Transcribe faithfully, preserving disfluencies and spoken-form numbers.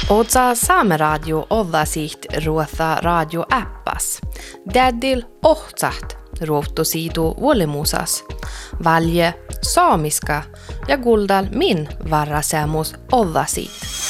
Ootsa Saameradio ollasiht ruotha radioäppas. Tädil ohtsaht ruotosiitu vuolimusas. Valje saamiska ja kuldal min varrasemus ollasiit.